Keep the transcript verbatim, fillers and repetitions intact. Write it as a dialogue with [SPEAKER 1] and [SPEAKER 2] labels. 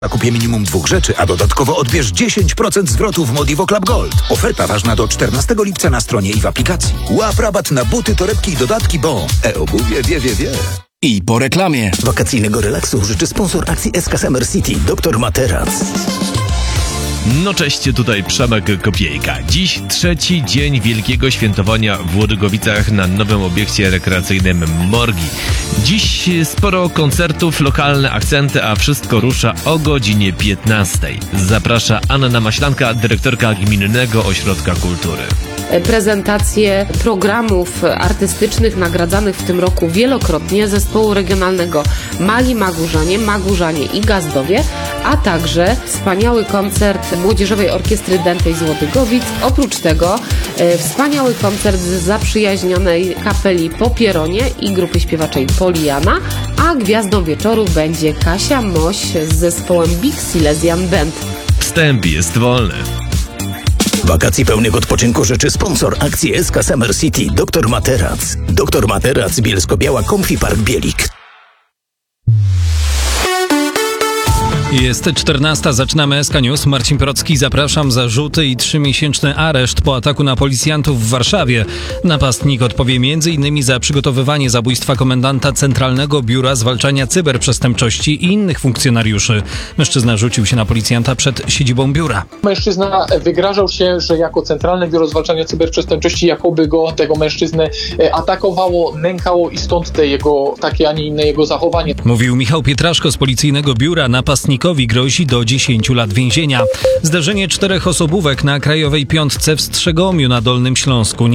[SPEAKER 1] Zakupie minimum dwóch rzeczy, a dodatkowo odbierz dziesięć procent zwrotu w Modivo Club Gold. Oferta ważna do czternastego lipca na stronie i w aplikacji. Łap rabat na buty, torebki i dodatki, bo e-obuwie wie, wie, wie.
[SPEAKER 2] I po reklamie.
[SPEAKER 3] Wakacyjnego relaksu życzy sponsor akcji S K Summer City, doktor Materac.
[SPEAKER 4] No cześć, tutaj Przemek Kopiejka. Dziś trzeci dzień wielkiego świętowania w Łodygowicach na nowym obiekcie rekreacyjnym Morgi. Dziś sporo koncertów, lokalne akcenty, a wszystko rusza o godzinie piętnastej. Zaprasza Anna Maślanka, dyrektorka Gminnego Ośrodka Kultury.
[SPEAKER 5] Prezentacje programów artystycznych nagradzanych w tym roku wielokrotnie zespołu regionalnego Mali Magurzanie, Magurzanie i Gazdowie, a także wspaniały koncert Młodzieżowej Orkiestry Dętej z Łodygowic. Oprócz tego e, wspaniały koncert z zaprzyjaźnionej kapeli Popieronie i grupy śpiewaczej Poliana, a gwiazdą wieczoru będzie Kasia Moś z zespołem Big Silesian Band.
[SPEAKER 4] Wstęp jest wolny.
[SPEAKER 3] Wakacji pełnych odpoczynku życzy sponsor akcji S K Summer City, doktor Materac. doktor Materac, Bielsko-Biała, Comfy Park Bielik.
[SPEAKER 6] Jest czternasta, zaczynamy S K News. Marcin Procki, zapraszam. Zarzuty i trzymiesięczny areszt po ataku na policjantów w Warszawie. Napastnik odpowie między innymi za przygotowywanie zabójstwa komendanta Centralnego Biura Zwalczania Cyberprzestępczości i innych funkcjonariuszy. Mężczyzna rzucił się na policjanta przed siedzibą biura.
[SPEAKER 7] Mężczyzna wygrażał się, że jako Centralne Biuro Zwalczania Cyberprzestępczości jakoby go, tego mężczyznę, atakowało, nękało i stąd te jego takie, a nie inne jego zachowanie.
[SPEAKER 6] Mówił Michał Pietraszko z policyjnego biura. Napastnik grozi do dziesięciu lat więzienia. Zdarzenie czterech osobówek na Krajowej Piątce w Strzegomiu na Dolnym Śląsku.